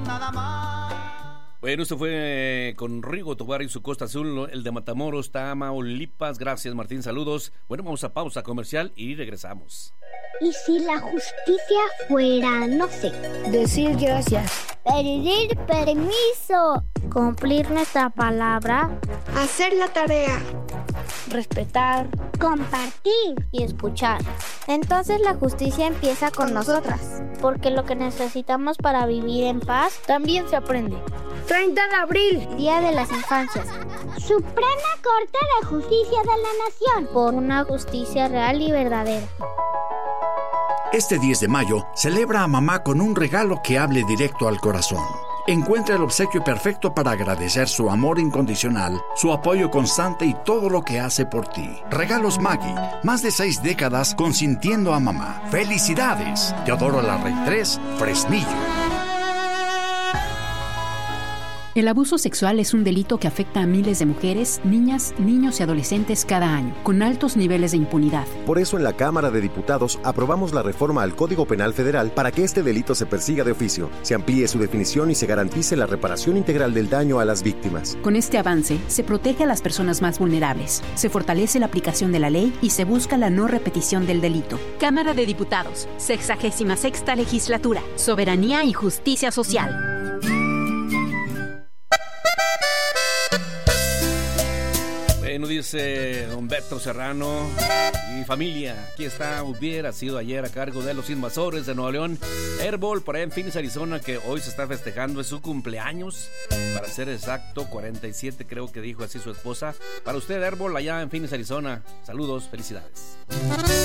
nada más. Bueno, esto fue con Rigo Tobar y su Costa Azul, el de Matamoros, Tamaulipas. Gracias, Martín, saludos. Bueno, vamos a pausa comercial y regresamos. ¿Y si la justicia fuera, no sé, decir gracias, pedir permiso, cumplir nuestra palabra, hacer la tarea, respetar, compartir y escuchar? Entonces la justicia empieza con nosotras, porque lo que necesitamos para vivir en paz también se aprende. 30 de abril, Día de las Infancias. Suprema Corte de Justicia de la Nación, por una justicia real y verdadera. Este 10 de mayo, celebra a mamá con un regalo que hable directo al corazón. Encuentra el obsequio perfecto para agradecer su amor incondicional, su apoyo constante y todo lo que hace por ti. Regalos Maggi, más de 6 décadas consintiendo a mamá. ¡Felicidades! Teodoro Larrey 3, Fresnillo. El abuso sexual es un delito que afecta a miles de mujeres, niñas, niños y adolescentes cada año, con altos niveles de impunidad. Por eso en la Cámara de Diputados aprobamos la reforma al Código Penal Federal para que este delito se persiga de oficio, se amplíe su definición y se garantice la reparación integral del daño a las víctimas. Con este avance, se protege a las personas más vulnerables, se fortalece la aplicación de la ley y se busca la no repetición del delito. Cámara de Diputados, 66ª Legislatura, Soberanía y Justicia Social. Bueno, dice don Beto Serrano, mi familia, aquí está, hubiera sido ayer a cargo de los Invasores de Nuevo León. Airball, por ahí en Phoenix, Arizona, que hoy se está festejando, es su cumpleaños, para ser exacto, 47 creo que dijo así su esposa. Para usted, Airball, allá en Phoenix, Arizona, saludos, felicidades.